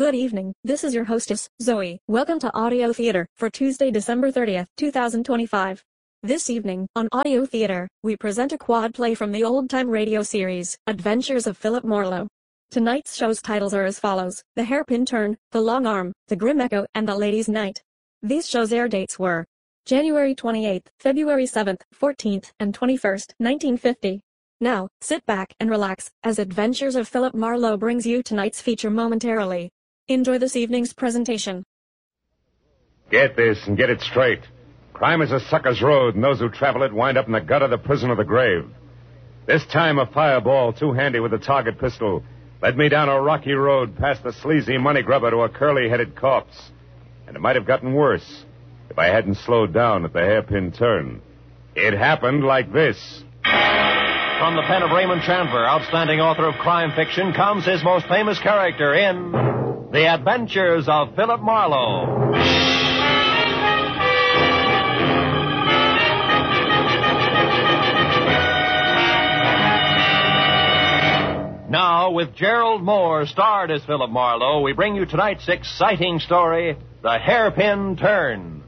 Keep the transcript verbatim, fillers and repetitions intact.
Good evening, this is your hostess, Zoe. Welcome to Audio Theater for Tuesday, December thirtieth, two thousand twenty-five. This evening, on Audio Theater, we present a quad play from the old-time radio series, Adventures of Philip Marlowe. Tonight's show's titles are as follows: The Hairpin Turn, The Long Arm, The Grim Echo, and The Ladies' Night. These shows' air dates were January twenty-eighth, February seventh, fourteenth, and twenty-first, nineteen fifty. Now, sit back and relax, as Adventures of Philip Marlowe brings you tonight's feature momentarily. Enjoy this evening's presentation. Get this and get it straight. Crime is a sucker's road, and those who travel it wind up in the gut of the prison or the grave. This time a fireball, too handy with a target pistol, led me down a rocky road past the sleazy money grubber to a curly-headed corpse. And it might have gotten worse if I hadn't slowed down at the hairpin turn. It happened like this. From the pen of Raymond Chandler, outstanding author of crime fiction, comes his most famous character in The Adventures of Philip Marlowe. Now, with Gerald Moore starred as Philip Marlowe, we bring you tonight's exciting story, The Hairpin Turn.